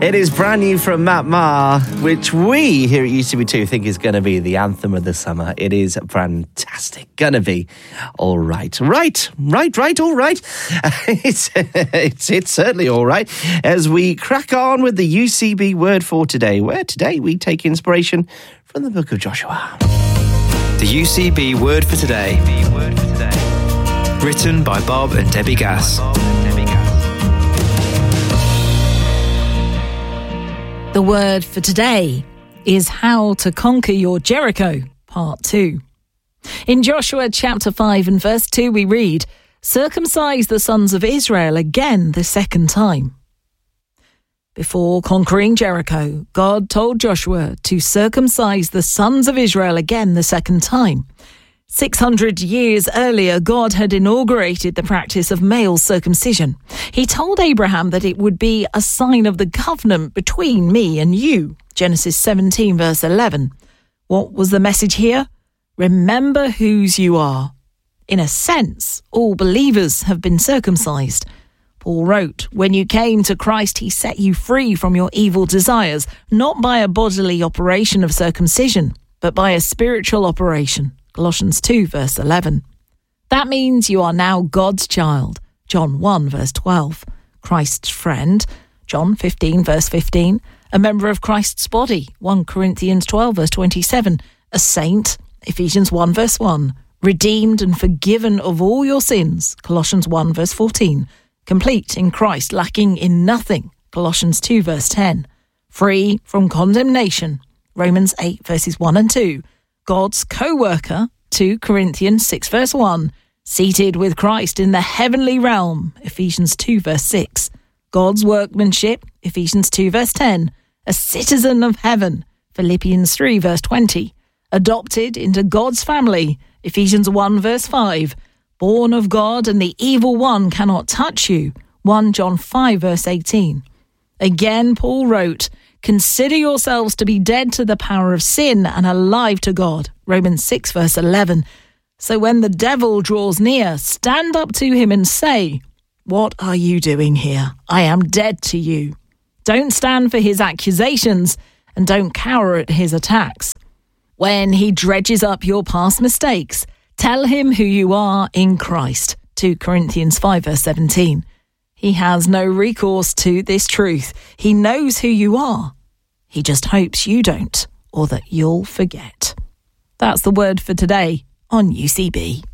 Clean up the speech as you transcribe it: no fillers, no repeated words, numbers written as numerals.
It is brand new from Matt Maher, which we here at UCB2 think is going to be the anthem of the summer. It is fantastic. Gonna be all right. All right. It's certainly all right as we crack on with the UCB word for today, where today we take inspiration from the book of Joshua. The UCB word for today. Written by Bob and Debbie Gass. The word for today is how to conquer your Jericho, part 2. In Joshua chapter 5 and verse 2 we read, "Circumcise the sons of Israel again the second time." Before conquering Jericho, God told Joshua to circumcise the sons of Israel again the second time. 600 years earlier, God had inaugurated the practice of male circumcision. He told Abraham that it would be a sign of the covenant between me and you. Genesis 17 verse 11. What was the message here? Remember whose you are. In a sense, all believers have been circumcised. Paul wrote, "When you came to Christ, he set you free from your evil desires, not by a bodily operation of circumcision, but by a spiritual operation." Colossians 2 verse 11. That means you are now God's child. John 1 verse 12. Christ's friend. John 15 verse 15. A member of Christ's body. 1 Corinthians 12 verse 27. A saint. Ephesians 1 verse 1. Redeemed and forgiven of all your sins. Colossians 1 verse 14. Complete in Christ, lacking in nothing. Colossians 2 verse 10. Free from condemnation. Romans 8 verses 1 and 2. God's co-worker, 2 Corinthians 6 verse 1, seated with Christ in the heavenly realm, Ephesians 2 verse 6, God's workmanship, Ephesians 2 verse 10, a citizen of heaven, Philippians 3 verse 20, adopted into God's family, Ephesians 1 verse 5, born of God and the evil one cannot touch you, 1 John 5 verse 18. Again, Paul wrote, "Consider yourselves to be dead to the power of sin and alive to God." Romans 6 verse 11. So when the devil draws near, stand up to him and say, "What are you doing here? I am dead to you." Don't stand for his accusations and don't cower at his attacks. When he dredges up your past mistakes, tell him who you are in Christ. 2 Corinthians 5 verse 17. He has no recourse to this truth. He knows who you are. He just hopes you don't, or that you'll forget. That's the word for today on UCB.